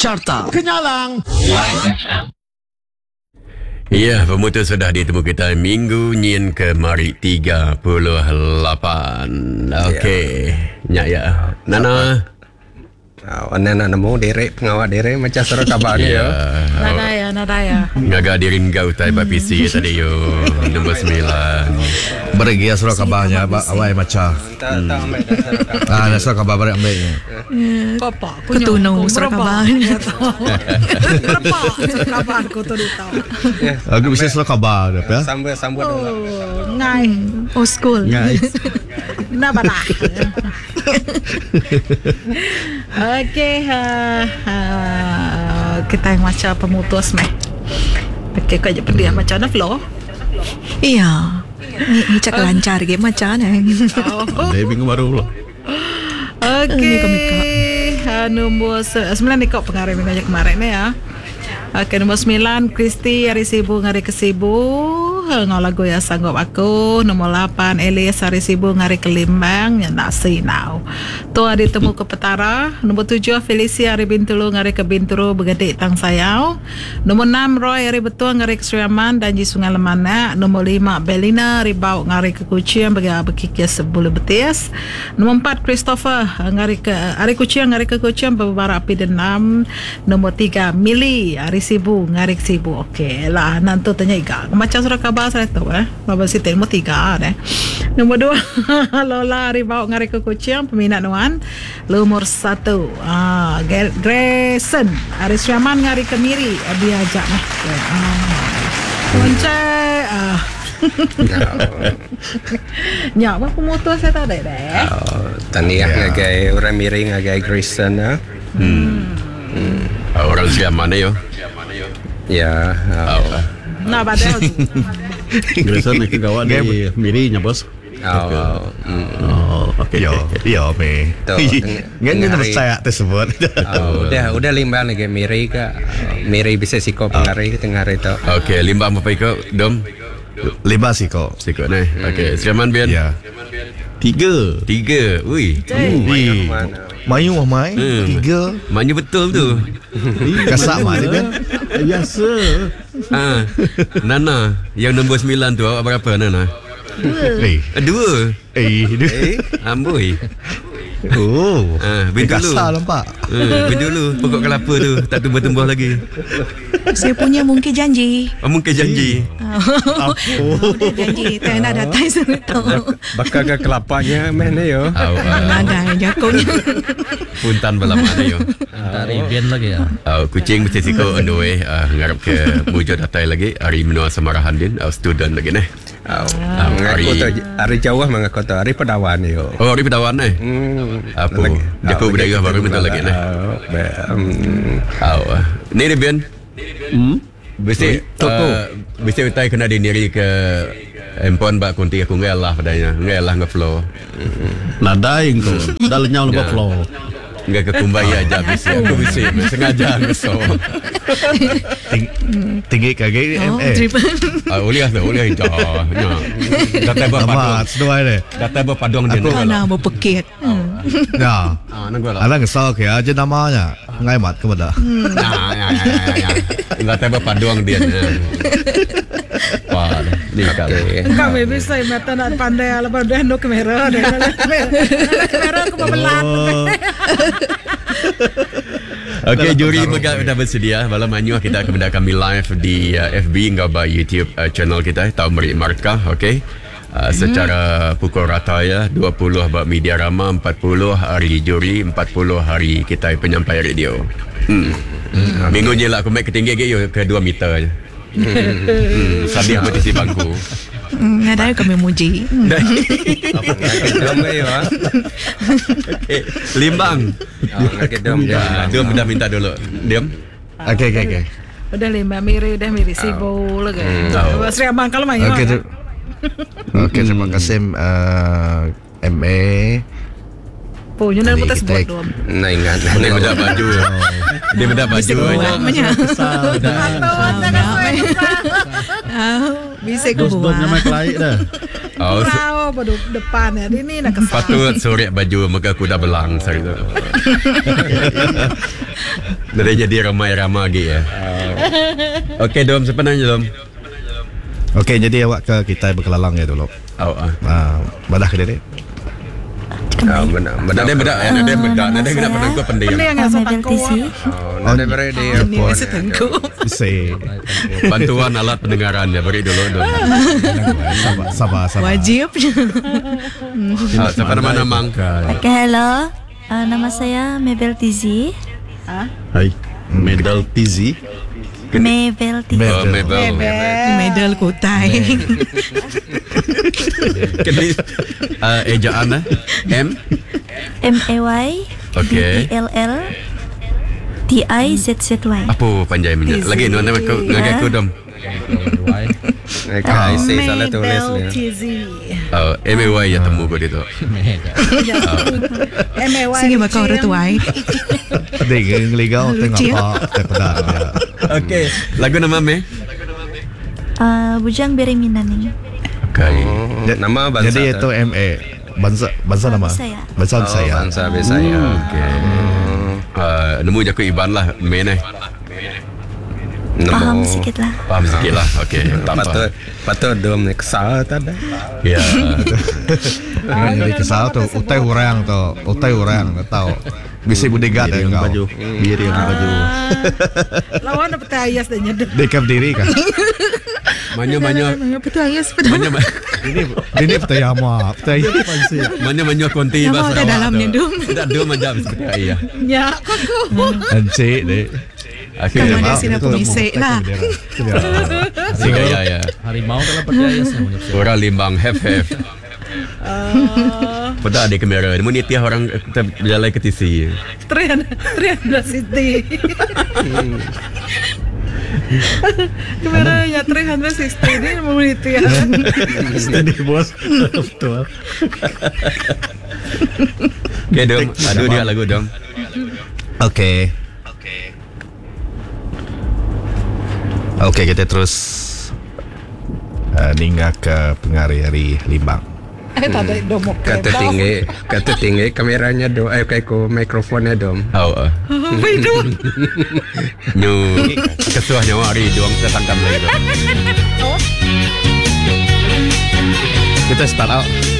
Carta Kenyalang. Ya, pemutus sudah ditemu kita minggu nyin ke mari 38. Okey. Ya. Nana. Nana nemu derek pengawal derek macam surat khabar ni ya. Nadaya. Ngaga dirin gau tai ba PC tadi yo. Nombor 9. Beri dia surat khabarnya awai macam. Ada surat khabar beri ambil. Papa, Ketunong surat khabar. Berapa surat khabar ko tu tahu. Aku bisa surat khabar apa ya? Sambut dulu. Ngai. Oh, school. Na bala. Okey, kita yang macam pemutus meh. Okey, kau je pergi macam mana flow? Iya. Ni cak lancar ke macam ni. Dari minggu baru pula. Okey. Nombor 9 ni kau pengarah minggu kemarin ni ya. Okey, nombor 9 Kristi hari sibuk ngari kesibu. Ngau lagu ya sanggup aku. Nombor 8 Elias hari sibuk ngari kelimbang yang nak sinau. Tu hari temu ke petara. Nombor 7 Felicia hari bintulu ngari ke binturu begadik tang sayau. Nombor 6 Roy hari betul ngari ke Suriaman dan di Sungai Lemana. Nombor 5 Belina hari bau ngari ke Kucian bagi berkikis sebulu betis. Nombor 4 Christopher ngari ke hari Kucian ngari ke Kucian berbara api denam. Nombor 3 Mili hari sibuk ngari ke sibu. Okey lah nanti tanya iga macam surat khabar saya tahu Baba Siti nombor 3 Nombor 2 Lola hari bau ngari ke Kucian peminat nuan. Nomor 1 Grayson hari Syaman ngari ke Miri dia ajak Kunci Nyak apa pemutus saya tak ada deh. Taniah ngagai orang miring ngagai Grayson Orang Syaman yo. Ya. Nah badai Grayson ni kawan di Mirinya bos. Okey. Ya, me. Ngene percaya tersebut. Udah limbang lagi Miri ke. Miri bisa siko pengari tengah hari tu. Okey, limbang apa iko? Dom. 5 sih kok. Sikut ni. Okey, Syaman Bian. Ya. 3. Ui. Mayu mai 3. Manyu betul tu. Kasak mah dia kan. Biasa. Nana, yang nombor 9 tu awak berapa Nana? 2. Amboi. Oh. Bintulu. Kasar nampak. Bintulu pokok kelapa tu tak tumbuh-tumbuh lagi. Saya punya mungkin janji. Mungkin janji. Dia janji tak nak datang sebentar. Bakal ke kelapanya mana yo? Ada jakonya. Puntan bala mana yo. Ribian lagi ya. Kucing mesti siko on the way ngarap ke wujud datai lagi hari menua samarahan din student lagi ni. Hari Jawa mengaku tu hari Pedawan yo. Oh, hari Pedawan ni. Apa? Jago budaya baru bentar lagi ni. Ni dia Bian. Besi utai kena diniri ke empon bak kunti aku ngelah padanya. Ngelah ngeflow. Nadaing tu. Dah lenyau lepas flow. Enggak ke kumbaya aja besi. Aku besi sengaja ngeso. Tinggi kaki Uliah itu. Data berpadong. Sedua ni. Data berpadong dia. Mana berpekit. Ya. Ada kesal ke aja namanya. Ngai mat ke pada. Data berpadong dia. Wah, ni kalau. kami bisa mata nak pandai ala pada no kamera deh. Kamera aku bebelat. Okey, juri dah bersedia. Malam Manyuah kita akan kami live di FB hingga YouTube channel kita Tahu Meri Markah. Okey. Secara pukul rata ya 20 bab media rama, 40 hari juri, 40 hari kita penyampai radio. Minggu ni lah aku make ketinggi ke 2 meter je. Sambil berisi bangku. Ada kami muji. Limbang. Diam dah minta dulu. Diam. Okey. Udah 5 miri sibuk lagi. Sri Abang kalau main. Okey, terima kasih MA. Punya nak putus buat dom. Nah ingat. Dia benda baju. Dia benda baju aja. Bisa ke Bos nama klien dah. Tahu pada depan ya. Ini nak kesal. Patut sore baju maka aku dah belang saya tu. Dari jadi ramai-ramai lagi ya. Okey Dom, sebenarnya Dom. Okey, jadi awak ke kita berkelalang ya dulu. Badah ke diri. Benar. Ada bedak ya, ada bedak. Ada kena penangku pendiam. Pendiam yang Mabel sotang TZ. Nanti berada di airport. Bisa. Bantuan alat pendengaran ya, beri dulu Dom. Sabar. Wajib. Siapa nama Mang? Oke, hello. Nama saya Mabel TZ. Hai. Medal TZ. Mabel TZ. Oh, Mabel. Medal Kutai. Kini ejaan M. MAY. Okey. DELL. TIZZY. Apa panjang minyak? Lagi nama aku ngaku Dom. Isi salah tulis ni. TZ. MAY ya temu kau itu. MAY. Sige bakal orang tuai. Dengan legal tengah apa terpedak dia. Okey, lagu nama me? Bujang Beri Minani. Okey. Nama bangsa. Jadi itu MA. Bangsa nama. Bisaya. Bangsa saya. Bangsa Bisaya. Okey. Nemu je aku Iban lah, main Paham sikit lah. Faham sikit lah. Okey, tak apa. Patut Dom ni kesal tak ada. Ya. Jadi kesal tu, utai orang tahu. Bisa budegat ya kau. Biar yang baju. Lawan dapat ayas dan nyedek. Dekap diri kan. Manya Betul ayas. Ini petayama. manya konti Yang bahasa mau ada dalamnya, Dom. Tidak dua macam seperti ayah. Ya, koko. Encik deh. Okey. Kamu ada sini pemisik lah. Sehingga ya. Harimau dalam pakai ayasnya. Orang limbang hef. Pada ada kamera. Namun ni tiap orang kita berjalan ke TC. 300 City. Kameranya 360 ini menit ya. Steady bos. Betul. Okey Dom, aduh dia lagu Dom. Okey, kita terus ninggak ke penghari-hari Limbang. Tak ada domok. Kata tinggi kameranya Dom. Kayak mikrofonnya Dom. Bidun. Nyu kesuah nyawa hari doang tertangkap lagi Dom. Kita start out.